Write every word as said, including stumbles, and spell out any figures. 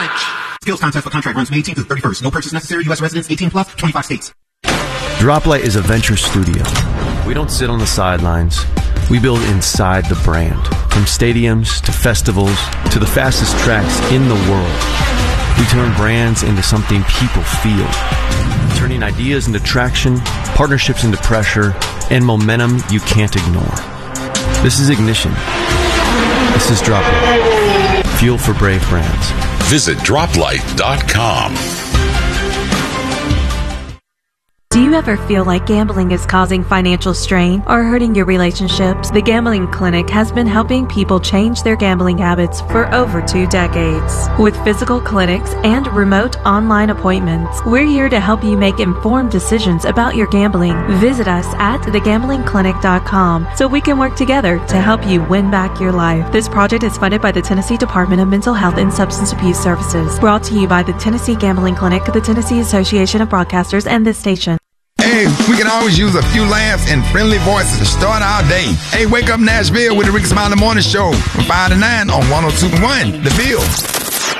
College. Skills contest for contract runs May eighteenth to the thirty-first. No purchase necessary. U S residents eighteen plus, twenty-five states. Droplight is a venture studio. We don't sit on the sidelines. We build inside the brand. From stadiums to festivals to the fastest tracks in the world. We turn brands into something people feel. Turning ideas into traction, partnerships into pressure, and momentum you can't ignore. This is Ignition. This is Droplight. Fuel for brave brands. Visit droplight dot com. Do you ever feel like gambling is causing financial strain or hurting your relationships? The Gambling Clinic has been helping people change their gambling habits for over two decades. With physical clinics and remote online appointments, we're here to help you make informed decisions about your gambling. Visit us at the gambling clinic dot com so we can work together to help you win back your life. This project is funded by the Tennessee Department of Mental Health and Substance Abuse Services. Brought to you by the Tennessee Gambling Clinic, the Tennessee Association of Broadcasters, and this station. Hey, we can always use a few laughs and friendly voices to start our day. Hey, wake up Nashville with the Rick Smiley Morning Show from five to nine on one oh two point one The Bill.